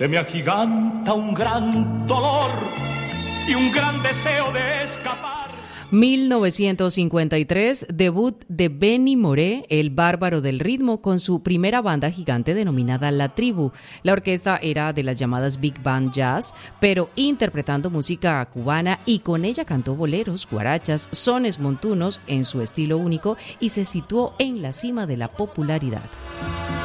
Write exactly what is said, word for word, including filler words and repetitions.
se me agiganta un gran dolor y un gran deseo de escapar. mil novecientos cincuenta y tres, debut de Benny Moré, el bárbaro del ritmo, con su primera banda gigante denominada La Tribu. La orquesta era de las llamadas Big Band Jazz, pero interpretando música cubana, y con ella cantó boleros, guarachas, sones montunos en su estilo único y se situó en la cima de la popularidad.